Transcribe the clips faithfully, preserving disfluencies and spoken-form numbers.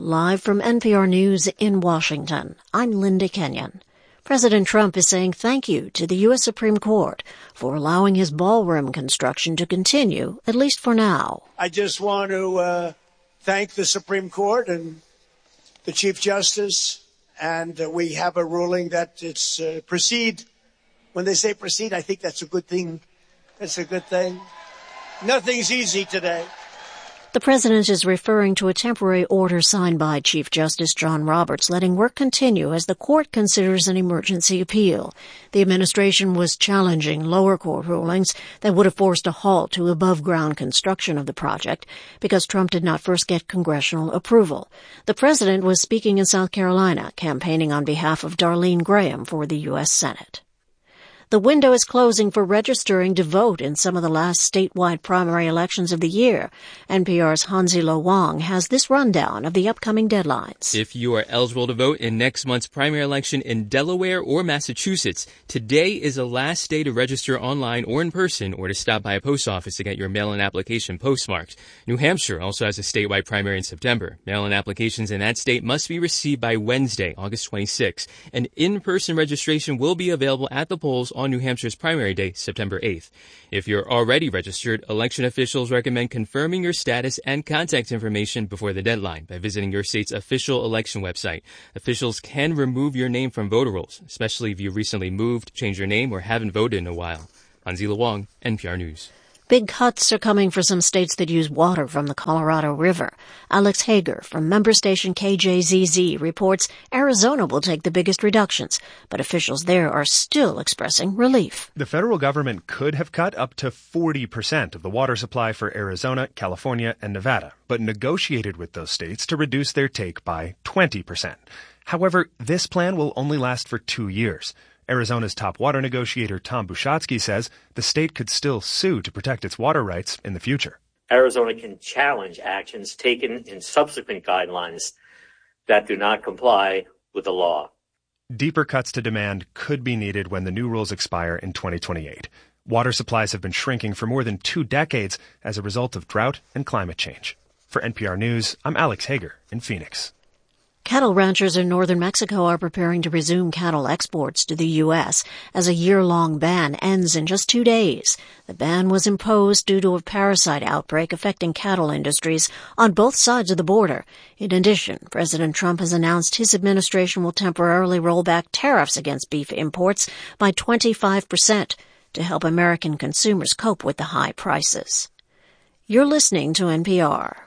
Live from N P R News in Washington, I'm Linda Kenyon. President Trump is saying thank you to the U S Supreme Court for allowing his ballroom construction to continue, at least for now. I just want to uh, thank the Supreme Court and the Chief Justice, and uh, we have a ruling that it's uh, proceed. When they say proceed, I think that's a good thing. That's a good thing. Nothing's easy today. The president is referring to a temporary order signed by Chief Justice John Roberts letting work continue as the court considers an emergency appeal. The administration was challenging lower court rulings that would have forced a halt to above-ground construction of the project because Trump did not first get congressional approval. The president was speaking in South Carolina, campaigning on behalf of Darlene Graham for the U S Senate. The window is closing for registering to vote in some of the last statewide primary elections of the year. N P R's Hansi Lo Wang has this rundown of the upcoming deadlines. If you are eligible to vote in next month's primary election in Delaware or Massachusetts, today is the last day to register online or in person or to stop by a post office to get your mail-in application postmarked. New Hampshire also has a statewide primary in September. Mail-in applications in that state must be received by Wednesday, August twenty-sixth. And in-person registration will be available at the polls on New Hampshire's primary day, September eighth. If you're already registered, election officials recommend confirming your status and contact information before the deadline by visiting your state's official election website. Officials can remove your name from voter rolls, especially if you recently moved, changed your name, or haven't voted in a while. Hansi Lo Wang, N P R News. Big cuts are coming for some states that use water from the Colorado River. Alex Hager from member station K J Z Z reports Arizona will take the biggest reductions, but officials there are still expressing relief. The federal government could have cut up to forty percent of the water supply for Arizona, California, and Nevada, but negotiated with those states to reduce their take by twenty percent. However, this plan will only last for two years. Arizona's top water negotiator Tom Bushatsky says the state could still sue to protect its water rights in the future. Arizona can challenge actions taken in subsequent guidelines that do not comply with the law. Deeper cuts to demand could be needed when the new rules expire in twenty twenty-eight. Water supplies have been shrinking for more than two decades as a result of drought and climate change. For N P R News, I'm Alex Hager in Phoenix. Cattle ranchers in northern Mexico are preparing to resume cattle exports to the U S as a year-long ban ends in just two days. The ban was imposed due to a parasite outbreak affecting cattle industries on both sides of the border. In addition, President Trump has announced his administration will temporarily roll back tariffs against beef imports by twenty-five percent to help American consumers cope with the high prices. You're listening to N P R.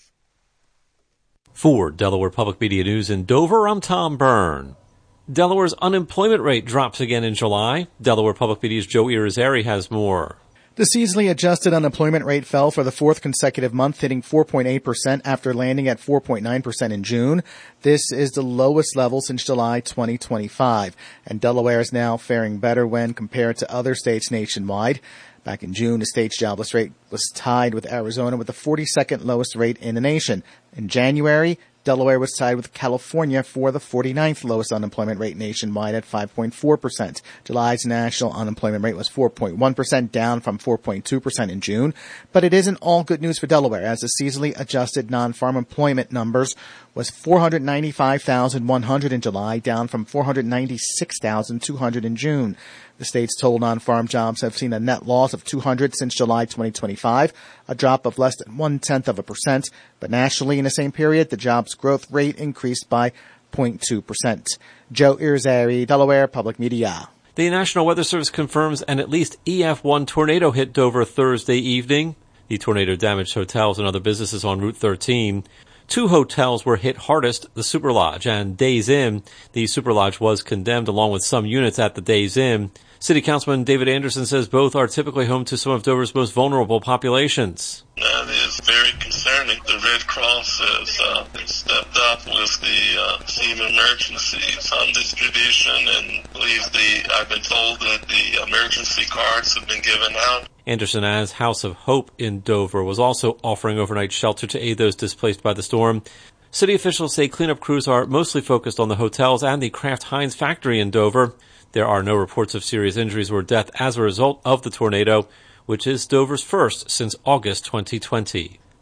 For Delaware Public Media News in Dover, I'm Tom Byrne. Delaware's unemployment rate drops again in July. Delaware Public Media's Joe Irizarry has more. The seasonally adjusted unemployment rate fell for the fourth consecutive month, hitting four point eight percent after landing at four point nine percent in June. This is the lowest level since July twenty twenty-five, and Delaware is now faring better when compared to other states nationwide. Back in June, the state's jobless rate was tied with Arizona with the forty-second lowest rate in the nation. In January, Delaware was tied with California for the forty-ninth lowest unemployment rate nationwide at five point four percent. July's national unemployment rate was four point one percent, down from four point two percent in June. But it isn't all good news for Delaware, as the seasonally adjusted non-farm employment numbers was four hundred ninety-five thousand one hundred in July, down from four hundred ninety-six thousand two hundred in June. The state's total non-farm jobs have seen a net loss of two hundred since July twenty twenty-five, a drop of less than one-tenth of a percent. But nationally, in the same period, the jobs growth rate increased by zero point two percent. Joe Irizarry, Delaware Public Media. The National Weather Service confirms an at least E F one tornado hit Dover Thursday evening. The tornado damaged hotels and other businesses on Route thirteen. Two hotels were hit hardest, the Super Lodge and Days Inn. The Super Lodge was condemned along with some units at the Days Inn. City Councilman David Anderson says both are typically home to some of Dover's most vulnerable populations. That is very concerning. The Red Cross has uh, stepped up with the uh, team emergencies on distribution, and believes the I've been told that the emergency cards have been given out. Anderson adds House of Hope in Dover was also offering overnight shelter to aid those displaced by the storm. City officials say cleanup crews are mostly focused on the hotels and the Kraft Heinz factory in Dover. There are no reports of serious injuries or death as a result of the tornado, which is Dover's first since August twenty twenty.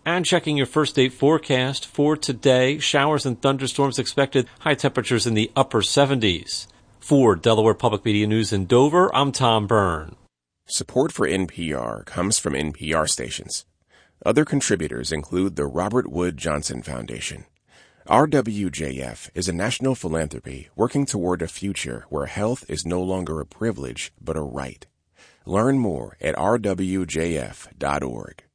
And checking your first date forecast for today, showers and thunderstorms expected, high temperatures in the upper seventies. For Delaware Public Media News in Dover, I'm Tom Byrne. Support for N P R comes from N P R stations. Other contributors include the Robert Wood Johnson Foundation. R W J F is a national philanthropy working toward a future where health is no longer a privilege but a right. Learn more at r w j f dot org.